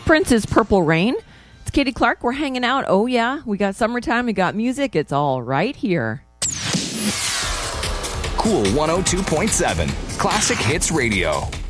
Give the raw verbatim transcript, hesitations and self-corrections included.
Prince's Purple Rain. It's Katie Clark. We're hanging out. Oh, yeah. We got summertime. We got music. It's all right here. Cool one oh two point seven. Classic Hits Radio.